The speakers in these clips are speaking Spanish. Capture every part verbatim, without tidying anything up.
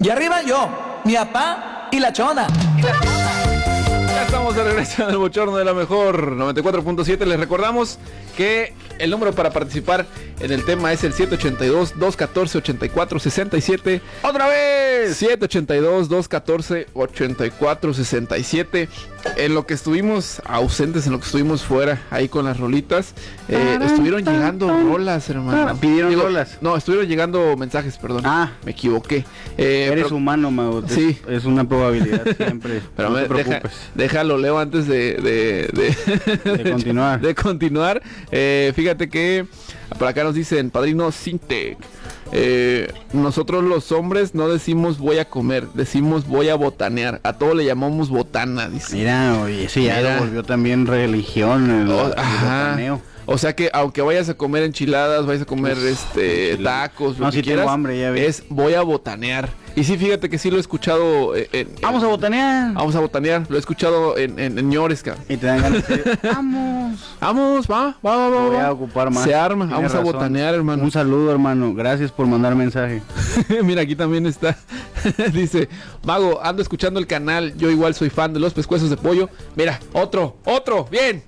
Y arriba yo, mi papá y la chona. Y la chona. Ya estamos de regreso en el bochorno de la mejor noventa y cuatro punto siete. Les recordamos que el número para participar en el tema es el siete ocho dos, dos uno cuatro, ocho cuatro seis siete. ¡Otra vez! siete ocho dos, dos uno cuatro, ocho cuatro seis siete. En lo que estuvimos ausentes, en lo que estuvimos fuera, ahí con las rolitas, eh, estuvieron llegando rolas, hermano. ¿Pidieron Digo, rolas? No, estuvieron llegando mensajes, perdón. Ah. Me equivoqué. Eh, Eres pero- humano, Mago. Es- Sí. Es una probabilidad siempre. Pero no me- te deja- preocupes. déjalo, leo antes de, de, de, De continuar. De continuar. Eh, fíjate que por acá nos dicen, padrino Sintec. Eh, nosotros los hombres no decimos voy a comer, decimos voy a botanear. A todo le llamamos botana, dice. Mira, oye, ese ya Mira. lo volvió también religión. El, Oh, el ajá. botaneo. O sea que aunque vayas a comer enchiladas, vayas a comer Uf, este enchiladas. tacos, lo No, que sí tengo quieras, hambre, ya vi. es voy a botanear. Y sí, fíjate que sí lo he escuchado. eh, en- Vamos a botanear. Vamos a botanear. Lo he escuchado en, en, en ñores, cabrón. Y te dan ganas de decir, vamos. Vamos, va, va, va, va. Voy va. a ocupar más. Se arma, Tienes vamos a razón. botanear, hermano. Un saludo, hermano. Gracias por mandar mensaje. Mira, aquí también está. Dice, Mago, ando escuchando el canal. Yo igual soy fan de los pescuezos de pollo. Mira, otro, otro, bien.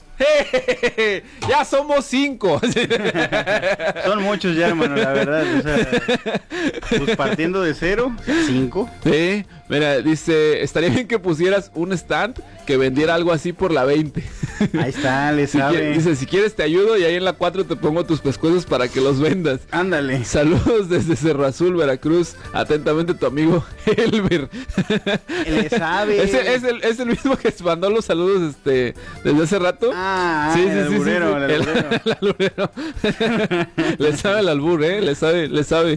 Ya somos cinco. Son muchos ya, hermano, la verdad. O sea, pues partiendo de cero, cinco. Sí, mira, dice, estaría bien que pusieras un stand que vendiera algo así por la veinte. Ahí está, le Si sabe. quieres- dice, si quieres te ayudo y ahí en la cuatro te pongo tus pescuezos para que los vendas. Ándale. Saludos desde Cerro Azul, Veracruz. Atentamente tu amigo Elmer. Le sabe. Es el, es el, es el mismo que mandó los saludos este, desde hace rato. Ah, el alburero, el El- alburero. el alburero. Le sabe el albur, ¿eh? Le sabe, le sabe.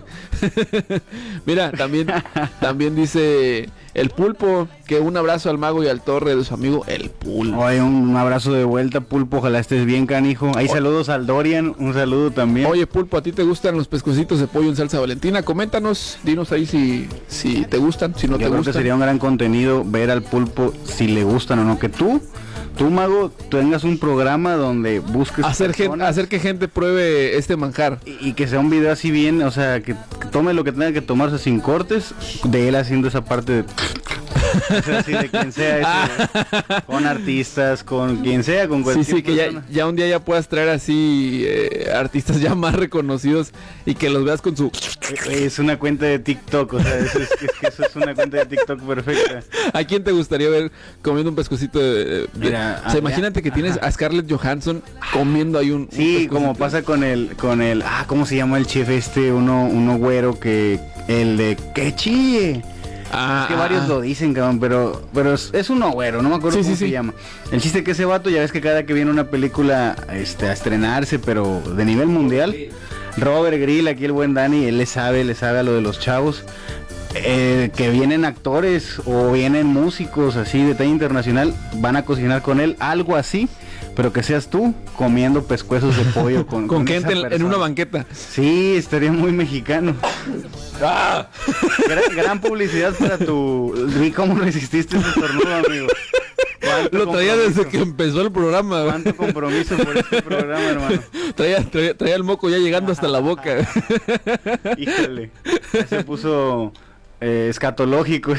Mira, también, también dice el Pulpo que un abrazo al Mago y al Torre de su amigo el Pulpo. Oye, un abrazo de vuelta, Pulpo. Ojalá estés bien, canijo. Ahí saludos al Dorian. Un saludo también. Oye, Pulpo, ¿a ti te gustan los pescuecitos de pollo en salsa valentina? Coméntanos, dinos ahí si, si te gustan, si no Yo te creo gustan. que sería un gran contenido ver al Pulpo si le gustan o no. Que tú, tú, Mago, tengas un programa donde busques Hacer, gen- personas hacer que gente pruebe este manjar. y, y que sea un video así bien, o sea, que, que tome lo que tenga que tomarse sin cortes, de él haciendo esa parte de... O sea, así de quien sea ese, con artistas, con quien sea, con Sí, cualquier sí, que ya, persona. ya un día ya puedas traer así eh, artistas ya más reconocidos y que los veas con su... Es una cuenta de TikTok, o sea, eso es, es que eso es una cuenta de TikTok perfecta. ¿A quién te gustaría ver comiendo un pescuecito de... de- Mira, o sea, ah, imagínate ya, que tienes ajá. a Scarlett Johansson comiendo ahí un... un Sí, pescuecito. como pasa con el, con el, ah, ¿cómo se llama el chef este? Uno, uno güero que, el de, que chille. Ah, Es que varios ah, lo dicen, cabrón, pero, pero es, es uno güero, no me acuerdo Sí, cómo sí, se sí. llama. El chiste que ese vato, ya ves que cada que viene una película este, a estrenarse, pero de nivel mundial, Robert Grill, aquí el buen Dani, él le sabe, le sabe a lo de los chavos. Eh, que vienen actores o vienen músicos así de talla internacional, van a cocinar con él, algo así, pero que seas tú comiendo pescuezos de pollo con, con con gente esa en, en persona. una banqueta. Sí, estaría muy mexicano. ¡Ah! Gran, gran publicidad para tu... Vi cómo resististe ese estornudo, amigo. ¿Cuánto Lo traía compromiso? desde que empezó el programa. güey. ¿Cuánto compromiso por este programa, hermano? Traía, traía, traía el moco ya llegando hasta la boca. Híjole. Ya se puso eh, escatológico.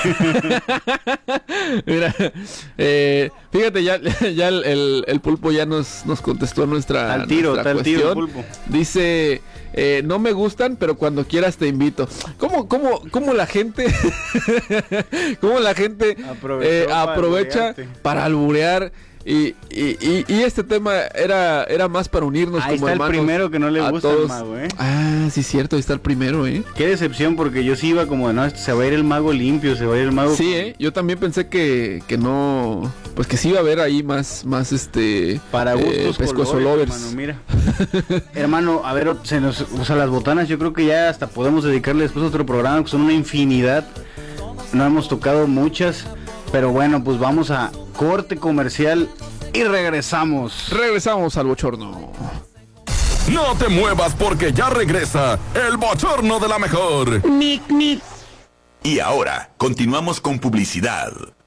Mira, eh, fíjate, ya, ya el, el- el Pulpo ya nos, nos contestó nuestra, Al tiro, nuestra tal tiro, cuestión. Pulpo. Dice, eh, no me gustan, pero cuando quieras te invito. ¿Cómo, cómo, cómo la gente, cómo la gente Aprovechó eh, para aprovecha alburearte. para alburear? Y, y, y, y este tema era, era más para unirnos Ahí como está el hermanos. primero que no le a gusta al todos. mago, ¿eh? Ah, sí, cierto, ahí está el primero, ¿eh? Qué decepción, porque yo sí iba como de, no, este, se va a ir el mago limpio, se va a ir el mago... Sí, ¿eh? Yo también pensé que, que no, pues que sí iba a haber ahí más, más este... Para gustos, eh, pescuezo colores, lovers. hermano, mira. Hermano, a ver, se nos, o sea, las botanas yo creo que ya hasta podemos dedicarle después otro programa, que son una infinidad. No hemos tocado muchas, pero bueno, pues vamos a corte comercial y regresamos. Regresamos al bochorno. No te muevas porque ya regresa el bochorno de la mejor. Y ahora, continuamos con publicidad.